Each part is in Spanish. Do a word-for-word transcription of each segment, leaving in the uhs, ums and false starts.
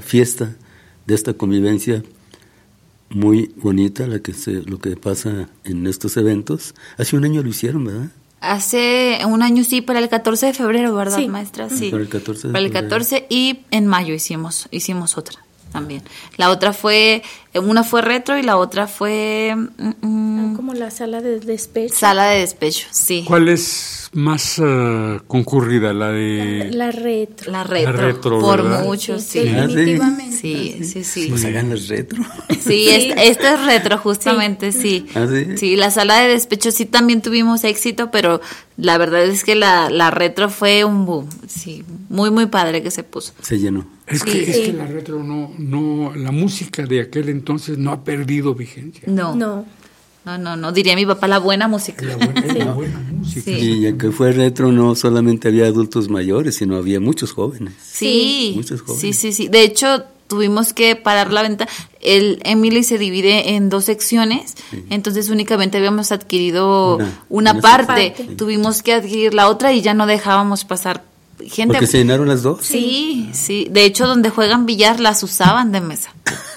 fiesta, de esta convivencia muy bonita, la que se, lo que pasa en estos eventos. Hace un año lo hicieron, ¿verdad? Hace un año sí, para el catorce de febrero, ¿verdad, sí. maestra? Sí. Para el catorce de Para el catorce y en mayo hicimos hicimos otra también. La otra fue, una fue retro y la otra fue... Mm, como la sala de despecho. Sala de despecho, sí. ¿Cuál es más uh, concurrida? La de... La, la retro. La retro, la retro por ¿verdad? mucho, sí. sí. Definitivamente. Sí, sí, sí. sí. Pues hagan las retro. Sí, sí. Esta, esta es retro justamente, sí. Sí. ¿Ah, sí? Sí, la sala de despecho sí también tuvimos éxito, pero la verdad es que la, la retro fue un boom, sí, muy, muy padre que se puso. Se llenó. Es que, Sí. es que la retro no, no, la música de aquel entonces no ha perdido vigencia. No. No. No, no, no, diría mi papá, la buena música. La buena, Sí. la buena música. Sí. Y ya que fue retro, no solamente había adultos mayores, sino había muchos jóvenes. Sí, Muchos jóvenes. sí, sí, sí. De hecho, tuvimos que parar la venta. El Emily se divide en dos secciones, sí. Entonces únicamente habíamos adquirido una, una, una parte. parte. Tuvimos que adquirir la otra y ya no dejábamos pasar gente. ¿Porque se llenaron las dos? Sí, sí. De hecho, donde juegan billar las usaban de mesa.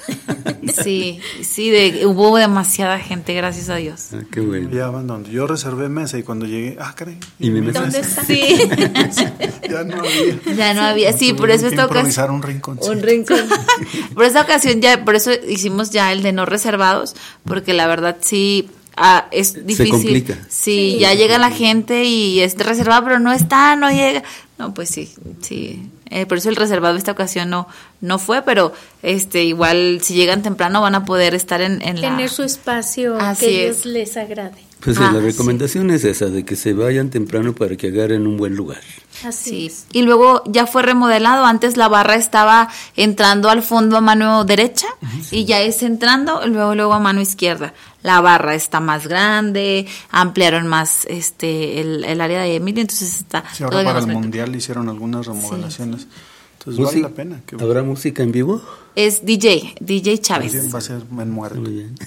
Sí, sí, de, hubo demasiada gente, gracias a Dios. Ah, qué bueno. Ya van donde yo reservé mesa y cuando llegué, ah, caray. ¿Y mi mesa? ¿Dónde está? Sí. Ya no había. Ya no había, sí, por eso esta ocasión. un rincón. Un rincón. Por esta ocasión ya, por eso hicimos ya el de no reservados, porque la verdad sí... Ah, es difícil. Se complica. Sí, sí, ya llega la gente y es reservado, pero no está, no llega. No, pues sí, sí. Eh, por eso el reservado esta ocasión no no fue, pero este igual si llegan temprano van a poder estar en, en tener la... Tener su espacio Así que es. Dios les agrade. Pues sí, ah, la recomendación sí. es esa, de que se vayan temprano para que agarren un buen lugar. Así sí. es. Y luego ya fue remodelado, antes la barra estaba entrando al fondo a mano derecha sí. y ya es entrando luego luego a mano izquierda. La barra está más grande, ampliaron más este el, el área de Emily, entonces está... Sí, ahora para el grande. Mundial hicieron algunas remodelaciones, sí. entonces vale la pena. Que... ¿Habrá música en vivo? Es D J, D J Chávez. También va a ser en muerto. Muy bien.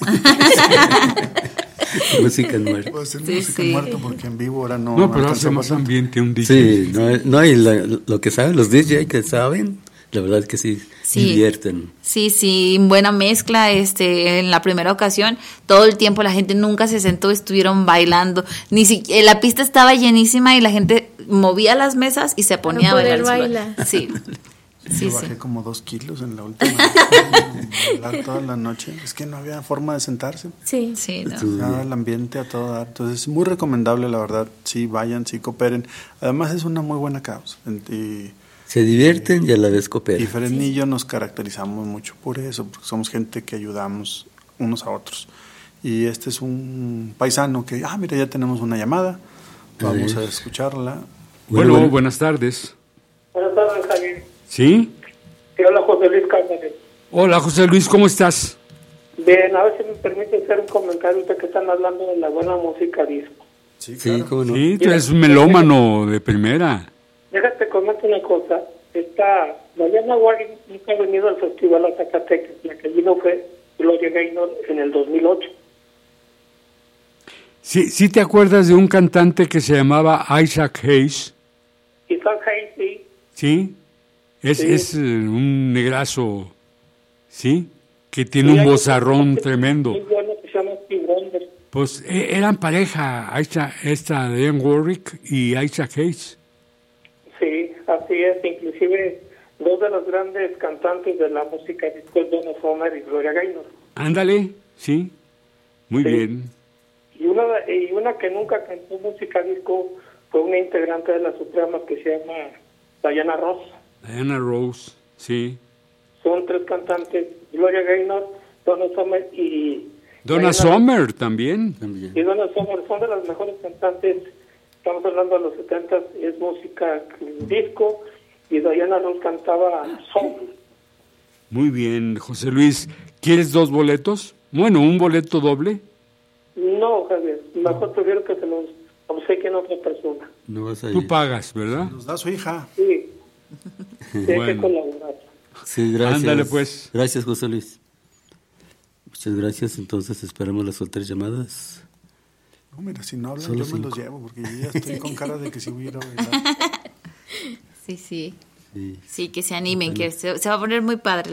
Música en muerto. Va a ser sí, música sí. en muerto porque en vivo ahora no... No, no pero hace más ambiente un D J. Sí, no, no y la, lo que saben, los D J que saben, la verdad es que sí, sí divierten. Sí, sí, buena mezcla. Este, en la primera ocasión, todo el tiempo la gente nunca se sentó, estuvieron bailando. Ni si, la pista estaba llenísima y la gente movía las mesas y se ponía no a bailar. bailar. Sí. Sí, Yo bajé sí. como dos kilos en la última bailar toda la noche. Es que no había forma de sentarse. Sí, sí. No. Nada, el ambiente a todo dar. Entonces es muy recomendable, la verdad. Sí, vayan, sí cooperen. Además es una muy buena causa. Y, se divierten y a la vez cooperan. Y Fred y yo nos caracterizamos mucho por eso, porque somos gente que ayudamos unos a otros. Y este es un paisano que, ah, mira, ya tenemos una llamada. Vamos a, a escucharla. Bueno, bueno, buenas tardes. Buenas tardes, Javier. ¿Sí? Sí, hola, José Luis Cáceres. Hola, José Luis, ¿cómo estás? Bien, a ver si me permite hacer un comentario ahorita que están hablando de la buena música disco. Sí, sí, claro. cómo no. Sí, tú eres un melómano de primera. Déjate comento una cosa. Está, Diana Warren nunca ha venido al Festival a Zacatecas. La que vino fue Gloria Gaynor en el dos mil ocho. Sí, ¿sí te acuerdas de un cantante que se llamaba Isaac Hayes? Isaac Hayes, sí. Sí. Es, sí. es uh, un negrazo, ¿sí? Que tiene sí, un vozarrón tremendo. Muy bueno, que se llama Steve Wonder. Pues e- eran pareja, Isaac, esta Diane Warwick y Isaac Hayes. Sí, así es. Inclusive dos de los grandes cantantes de la música disco es Donna Summer y Gloria Gaynor. Ándale, sí, muy sí. bien. Y una, y una que nunca cantó música disco fue una integrante de la Suprema que se llama Diana Ross. Diana Rose, sí. Son tres cantantes, Gloria Gaynor, Donna Summer y... Donna Summer también. Y Donna Summer son de las mejores cantantes, estamos hablando de los setentas, es música disco, y Diana Ross cantaba soul. Muy bien, José Luis. ¿Quieres dos boletos? Bueno, ¿un boleto doble? No, Javier, mejor prefiero que se los obsequien a otra persona. No vas a ir. Tú pagas, ¿verdad? Nos da su hija. Sí. Tiene Bueno. que colaborar. Sí, gracias. Ándale, pues. Gracias, José Luis. Muchas gracias. Entonces esperamos las otras llamadas. No, mira, si no hablan, Solo yo cinco. me los llevo, porque yo ya estoy con cara de que si hubiera bailar. Sí, sí. Sí, Sí, que se animen, que se, se va a poner muy padre.